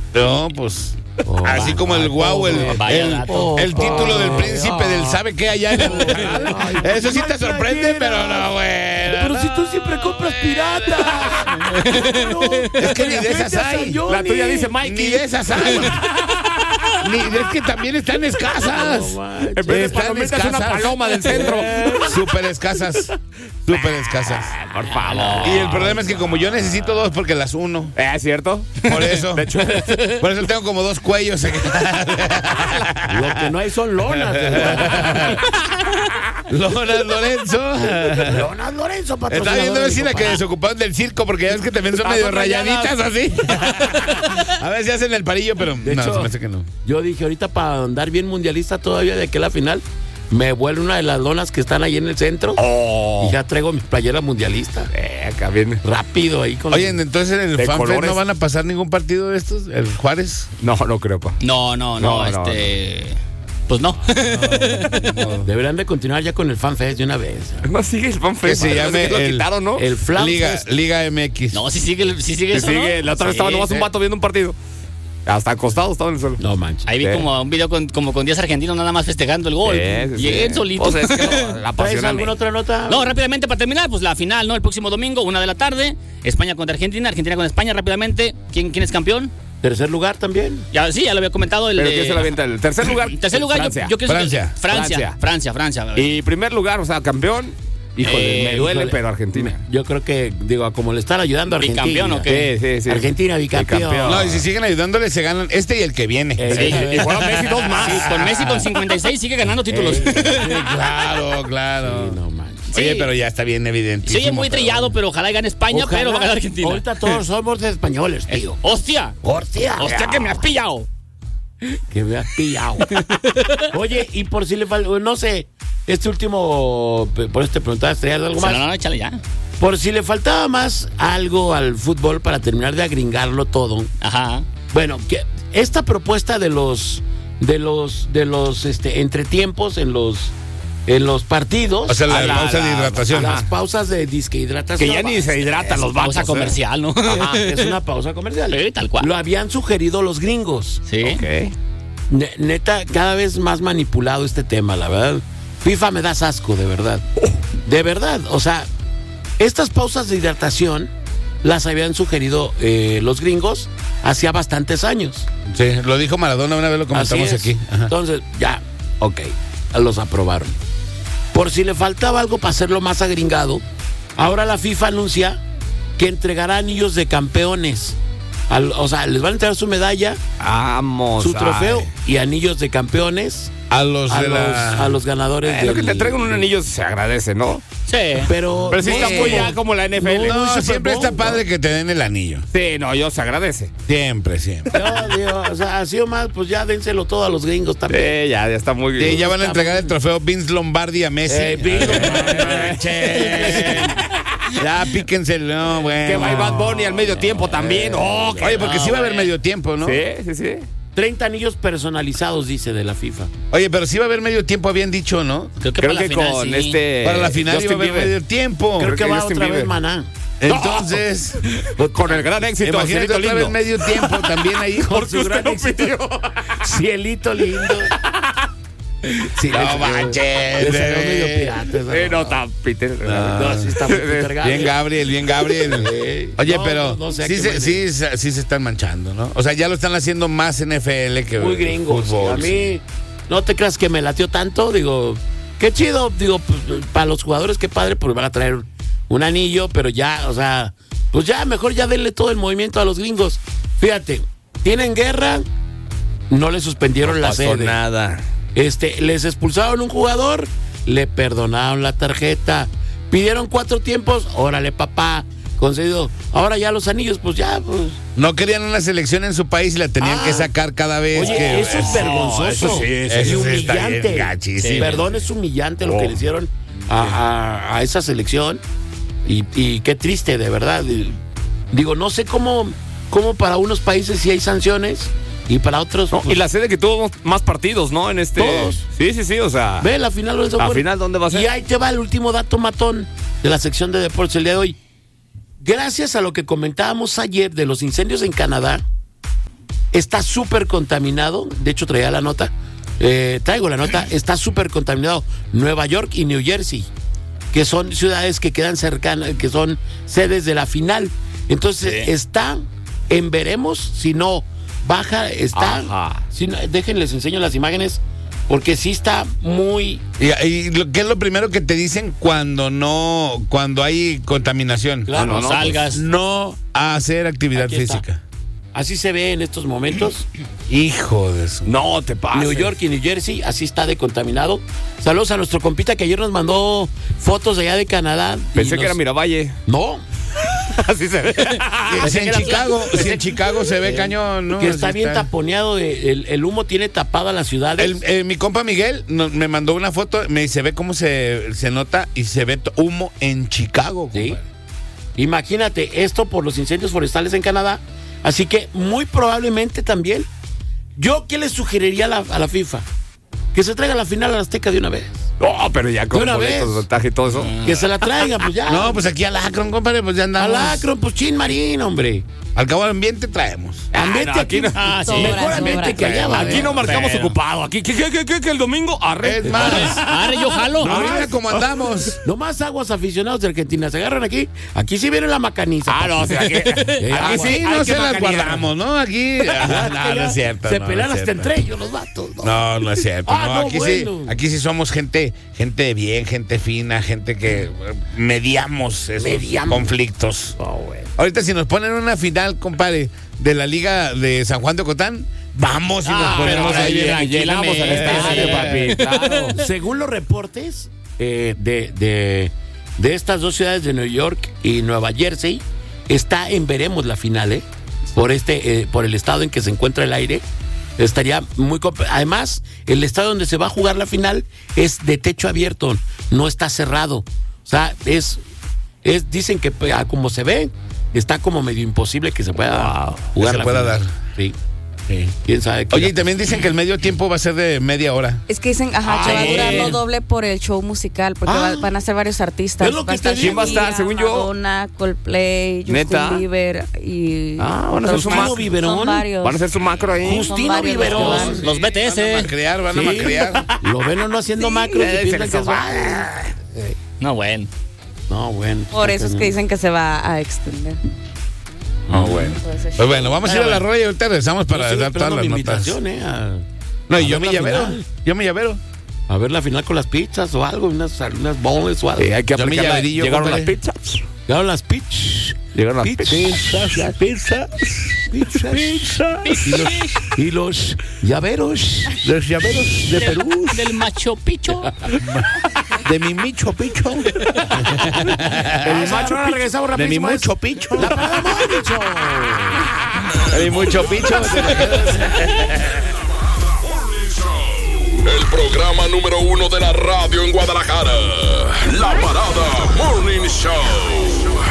No, pues... así como el guau, el título del príncipe del sabe qué allá en el canal. Eso sí te sorprende, pero no, bueno. Pero si tú siempre compras piratas. Es que ni de esas hay. La tuya dice Mikey. Ni de esas hay. Es que también están escasas. En vez de palomitas, una paloma del centro. Súper escasas. Súper escasas. Por favor. Y el problema es que como yo necesito dos porque las uno. ¿Es cierto? Por eso. De hecho, por eso tengo como dos cuellos. Lo que no hay son lonas. Lonas Lorenzo. Lonas Lorenzo, patrocinador. Estaba viendo vecina que desocuparon del circo porque ya ves que también son medio son rayaditas así. A ver si hacen el parillo, pero De no, hecho, se me hace que no. Yo dije, ahorita para andar bien mundialista todavía de aquí a la final, me vuelve una de las lonas que están ahí en el centro. Y ya traigo mi playera mundialista. acá viene. Rápido ahí con... Oye, entonces en el de FanFest colores. no van a pasar ningún partido de estos, el Juárez. No creo, pa. No, pues no. Deberían de continuar ya con el FanFest de una vez. No sigue el FanFest. Que se llame lo el- quitaron, ¿no? El FanFest. Liga MX. No, sí sigue Que eso, sigue. ¿no? La otra vez estaba nomás un vato viendo un partido. Hasta acostado estaba en el suelo. No manches. Ahí vi Sí. como un video como con 10 argentinos nada más festejando el gol. Sí. Llegué solito. O sea, es que la ¿Traes apasiona. alguna otra nota? No, rápidamente para terminar, pues la final, ¿no? El próximo domingo, 1 de la tarde. España contra Argentina, Argentina con España, rápidamente. ¿Quién es campeón? Tercer lugar también. Ya, sí, ya lo había comentado. Pero ¿quién se la avienta? El tercer lugar. Tercer lugar, Francia. yo creo que Francia. Francia. Y primer lugar, o sea, campeón. Híjole, me duele, híjole. pero Argentina. Yo creo que, digo, como le están ayudando a Argentina. ¿Bicampeón o qué? Sí. Argentina, bicampeón. Bicampeón. No, y si siguen ayudándole, se ganan este y el que viene. Sí. Y fueron Messi dos más. Sí, con Messi con 56 sigue ganando títulos. Claro. Sí, no manches. Oye, Sí. pero ya está bien evidente. Se oye muy trillado, pero ojalá gane España, Ojalá. pero va a ganar Argentina. Ahorita todos somos españoles, tío. ¡Hostia! ¡Hostia! ¡Hostia que me has pillado! Que me has pillado. Oye, y por si le falta, no sé, este último, por este preguntaste, ¿traías algo más? No, échale ya. Por si le faltaba más algo al fútbol para terminar de agringarlo todo. Ajá. Bueno, que esta propuesta de los entretiempos en los partidos. O sea, la pausa de hidratación. Las pausas de disque hidratación. Que ya ni se hidratan los vatos. Pausa comercial, ¿no? Ajá, es una pausa comercial. Sí, tal cual. Lo habían sugerido los gringos. Sí. Ok. Neta, cada vez más manipulado este tema, la verdad. FIFA me das asco, de verdad. De verdad, o sea, estas pausas de hidratación las habían sugerido los gringos hacía bastantes años. Sí, lo dijo Maradona, una vez lo comentamos Así es. aquí. Ajá. Entonces, ya, ok, los aprobaron. Por si le faltaba algo para hacerlo más agringado, ahora la FIFA anuncia que entregará anillos de campeones. O sea, les van a entregar su medalla, Vamos. su trofeo y anillos de campeones A los de a los ganadores Lo que te traigan un anillo se agradece, ¿no? Sí. Pero Pero sí está muy ya como la NFL. No, Super siempre Bowl, está padre que te den el anillo. Sí, no, se agradece. Siempre. yo digo, o sea, así o más, pues ya dénselo todo a los gringos también. Sí, ya está muy Sí, ya van a entregar el trofeo Vince Lombardi a Messi. Vince Ya, píquense, no, bueno. Que va Bad Bunny al medio tiempo también. Oye, porque sí va a haber medio tiempo, ¿no? Sí. 30 anillos personalizados, dice de la FIFA. Oye, pero sí va a haber medio tiempo, habían dicho, ¿no? Creo que Creo para que la final, con sí. Para la final iba a haber medio tiempo. Creo que va Justin otra Bieber. vez Maná. Entonces, Con el gran éxito. imagínate Cielito otra vez lindo. medio tiempo también ahí. Porque usted lo pidió. Cielito lindo. Sí, No manches, le salió bebé. medio pirata esa No, rola. tan Peter. No, sí está muy Peter Gabriel. Bien Gabriel. Oye, No, pero no sé a sí, qué sí se están manchando, ¿no? O sea, ya lo están haciendo más NFL que Muy gringos. fútbol. A mí, no te creas que me latió tanto. Digo, qué chido. Digo, pues, para los jugadores, qué padre, pues van a traer un anillo, pero ya, o sea, pues ya, mejor ya denle todo el movimiento a los gringos. Fíjate, tienen guerra, no le suspendieron la pasó sede. nada. Les expulsaron un jugador, le perdonaron la tarjeta, pidieron 4 tiempos, órale papá, concedido. Ahora ya los anillos, pues ya, pues. No querían una selección en su país y la tenían que sacar cada vez. Oye, que, eso es vergonzoso. eso sí, y eso sí está humillante. bien gachísimo. Sí, perdón, es humillante lo que le hicieron a esa selección. Y qué triste, de verdad. Digo, no sé cómo para unos países sí hay sanciones y para otros. No, pues, y la sede que tuvo más partidos, ¿no? En este. Todos. Sí, o sea. ve la final, Lorenzo. ¿La Bueno, final dónde va a ser? Y ahí te va el último dato matón de la sección de deportes el día de hoy. Gracias a lo que comentábamos ayer de los incendios en Canadá, está súper contaminado. De hecho, traía la nota. Traigo la nota. Está súper contaminado Nueva York y New Jersey, que son ciudades que quedan cercanas, que son sedes de la final. Entonces, está en veremos, si no baja, está. Si no, déjenles enseño las imágenes, porque sí está muy. ¿Y qué es lo primero que te dicen cuando hay contaminación? Claro, no salgas. No hacer actividad Aquí está. física. Así se ve en estos momentos. Hijo de su. No te pases. New York y New Jersey, así está de contaminado. Saludos a nuestro compita que ayer nos mandó fotos de allá de Canadá. Pensé que era Miravalle. No, Así se ve. Si en Chicago se ve cañón, ¿no? que está Así bien taponeado. El humo tiene tapada las ciudades. Mi compa Miguel me mandó una foto, me dice, ve cómo se nota y se ve humo en Chicago. Sí. Compadre. Imagínate, esto por los incendios forestales en Canadá. Así que muy probablemente también. ¿Yo qué le sugeriría a la FIFA? Que se traiga la final a la Azteca de una vez. No, pero ya con De una boletos, vez. voltaje y todo eso. Que se la traiga, pues ya. No, pues aquí al Akron, compadre, pues ya andamos. Al Akron, pues Chin Marín, hombre. Al cabo del ambiente traemos. Ambiente no, aquí. aquí no. Ah, sí. Mejor ambiente que allá, va. Aquí no marcamos Pero- ocupado. Aquí, que el domingo arre. Es más, Arre, yo jalo. ahorita como andamos. Nomás aguas aficionados de Argentina. Se agarran aquí. Aquí sí viene la macaniza. Ah, no, o sea, aquí Aquí sí hay no que se las macanear. guardamos, ¿no? Aquí. No es cierto. Se no, pelean no es hasta cierto. entre ellos los vatos. ¿no? No es cierto. Ah, no, aquí bueno. sí, aquí sí somos gente de bien, gente fina, gente que mediamos esos conflictos. Bueno. Ahorita si nos ponen una final, compadre, de la Liga de San Juan de Ocotán, vamos y nos ponemos pero ahí. ahí llenamos el estadio, papi. Claro. Según los reportes de estas dos ciudades de New York y Nueva Jersey, está en veremos la final, por el estado en que se encuentra el aire. Estaría muy además, el estadio donde se va a jugar la final es de techo abierto, no está cerrado. O sea, dicen que como se ve, está como medio imposible que se pueda jugar que se la pueda final. dar. Sí. ¿Quién sabe qué? Oye, y también dicen que el medio tiempo va a ser de media hora. Es que dicen, que va a durar lo doble por el show musical, porque van a ser varios artistas. Es lo que te digo. ¿Quién va a estar, según yo? Madonna, Coldplay, ¿Neta? Justin Bieber y... van a hacer su Justino Biberón. Son varios. Van a hacer su macro ahí. Justino varios los que Biberón. van. Los BTS. Van a macrear. Lo ven o no haciendo macros y piensan que es No, bueno. No, bueno. Por eso es que dicen que se va a extender. Bueno. Pues bueno, vamos a ir a la rola y ahorita regresamos para dar todas las mi notas. invitación, No, y yo ver me la llavero. final. Yo me llavero. a ver la final con las pizzas o algo, unas bowls o algo. Hay que Yo me aplicar la- llaverillo, Llegaron las compadre. pizzas. Llegaron las pizzas. Llegaron las Pizzas. Y los llaveros. Los llaveros de Perú. Del Macho Picho. De mi micho picho. El macho. Ahora regresamos De mi rapidísimo. mucho picho. La parada Mónicho. De mi mucho picho. El programa número 1 de la radio en Guadalajara. La Parada Morning Show.